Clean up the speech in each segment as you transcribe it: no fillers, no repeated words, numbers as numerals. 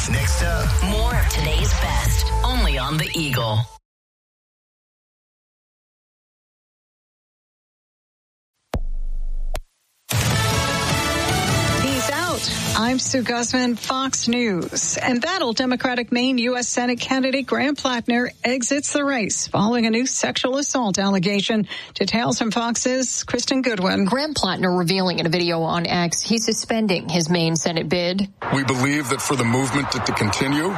Next up, more of today's best, only on The Eagle. I'm Sue Guzman, Fox News. Embattled Democratic Maine U.S. Senate candidate Graham Plattner exits the race following a new sexual assault allegation. Details from Fox's Kristen Goodwin. Graham Plattner revealing in a video on X he's suspending his Maine Senate bid. We believe that for the movement to continue,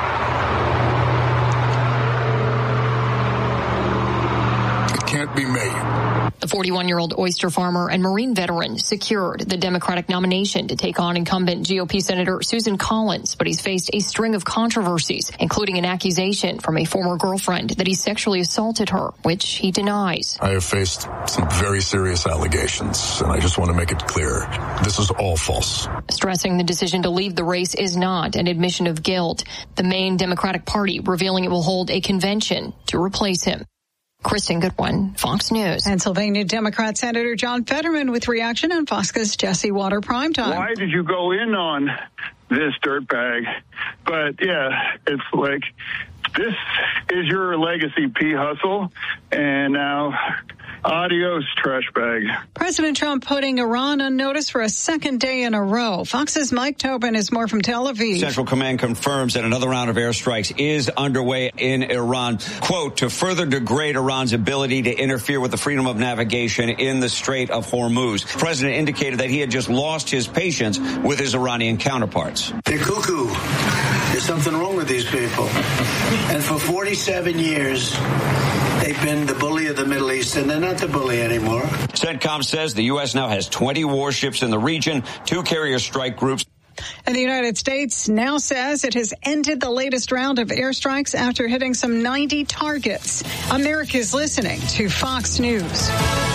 it can't be me. The 41-year-old oyster farmer and Marine veteran secured the Democratic nomination to take on incumbent GOP Senator Susan Collins, but he's faced a string of controversies, including an accusation from a former girlfriend that he sexually assaulted her, which he denies. I have faced some very serious allegations, and I just want to make it clear, this is all false. Stressing the decision to leave the race is not an admission of guilt. The Maine Democratic Party revealing it will hold a convention to replace him. Kristen Goodwin, Fox News. Pennsylvania Democrat Senator John Fetterman with reaction on Fox's Jesse Water Primetime. Why did you go in on this dirtbag? But yeah, it's like, this is your legacy, P. Hustle, and now adios, trash bag. President Trump putting Iran on notice for a second day in a row. Fox's Mike Tobin has more from Tel Aviv. Central Command confirms that another round of airstrikes is underway in Iran, quote, to further degrade Iran's ability to interfere with the freedom of navigation in the Strait of Hormuz. The president indicated that he had just lost his patience with his Iranian counterparts. They're cuckoo. There's something wrong with these people. And for 47 years, they've been the bully of the Middle East, and they're not the bully anymore. CENTCOM says the U.S. now has 20 warships in the region, 2 carrier strike groups. And the United States now says it has ended the latest round of airstrikes after hitting some 90 targets. America's listening to Fox News.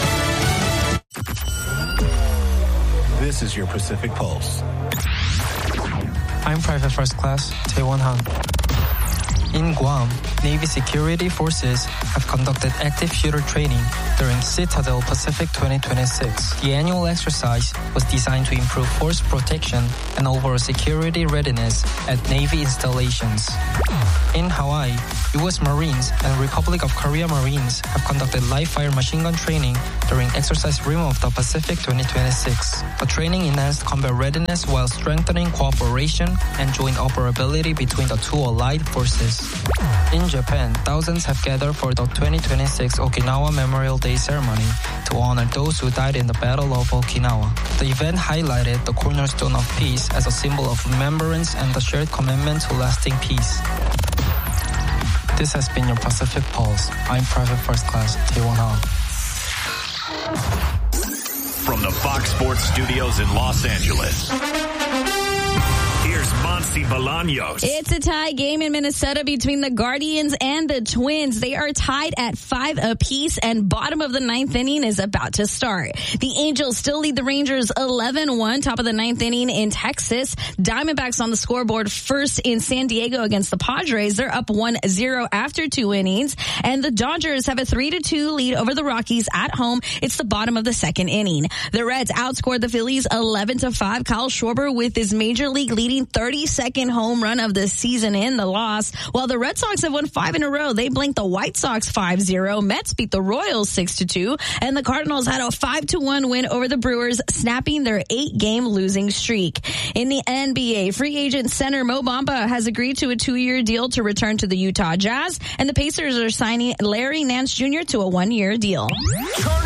this is your Pacific Pulse. I'm Private First Class Tae-Won Han. In Guam, Navy security forces have conducted active shooter training during Citadel Pacific 2026. The annual exercise was designed to improve force protection and overall security readiness at Navy installations. In Hawaii, U.S. Marines and Republic of Korea Marines have conducted live-fire machine gun training during Exercise Rim of the Pacific 2026. The training enhanced combat readiness while strengthening cooperation and joint operability between the two allied forces. In Japan, thousands have gathered for the 2026 Okinawa Memorial Day ceremony to honor those who died in the Battle of Okinawa. The event highlighted the cornerstone of peace as a symbol of remembrance and the shared commitment to lasting peace. This has been your Pacific Pulse. I'm Private First Class Tae-Won Han. From the Fox Sports Studios in Los Angeles, here's Monsi Bolaños. It's a tie game in Minnesota between the Guardians and the Twins. They are tied at 5 apiece, and bottom of the ninth inning is about to start. The Angels still lead the Rangers 11-1, top of the ninth inning in Texas. Diamondbacks on the scoreboard first in San Diego against the Padres. They're up 1-0 after 2 innings, and the Dodgers have a 3-2 lead over the Rockies at home. It's the bottom of the second inning. The Reds outscored the Phillies 11-5. Kyle Schwarber with his major league leading 32nd home run of the season in the loss. While the Red Sox have won 5 in a row, they blanked the White Sox 5-0. Mets beat the Royals 6-2, and the Cardinals had a 5-1 win over the Brewers, snapping their 8-game losing streak. In the NBA, free agent center Mo Bamba has agreed to a 2-year deal to return to the Utah Jazz, and the Pacers are signing Larry Nance Jr. to a 1-year deal.